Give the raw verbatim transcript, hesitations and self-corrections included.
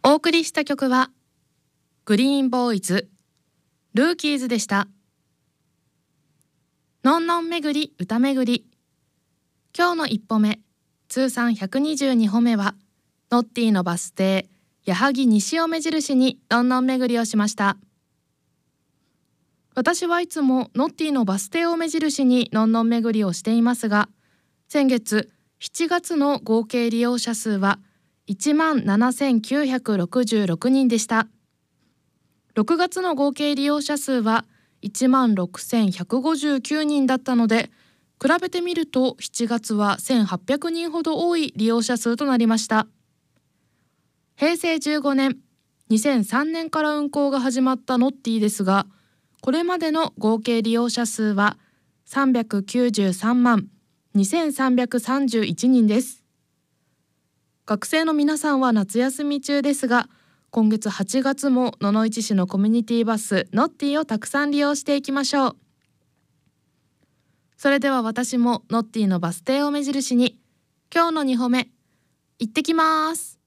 お送りした曲はグリーンボーイズルーキーズでした。のんのんめぐり歌めぐり、今日の一歩目、通算ひゃくにじゅうにほめはノッティのバス停矢作西を目印にのんのんめぐりをしました。私はいつもノッティのバス停を目印にのんのんめぐりをしていますが、先月しちがつの合計利用者数はいちまんななせんきゅうひゃくろくじゅうろくにんでした。ろくがつの合計利用者数はいちまんろくせんひゃくごじゅうきゅうにんだったので、比べてみるとしちがつはせんはっぴゃくにんほど多い利用者数となりました。へいせいじゅうごねん、にせんさんねんから運行が始まったノッティですが、これまでの合計利用者数はさんびゃくきゅうじゅうさんまんにせんさんびゃくさんじゅういちにんです。学生の皆さんは夏休み中ですが、今月はちがつも野々市市のコミュニティバスノッティをたくさん利用していきましょう。それでは私もノッティのバス停を目印に今日のにほめ行ってきます。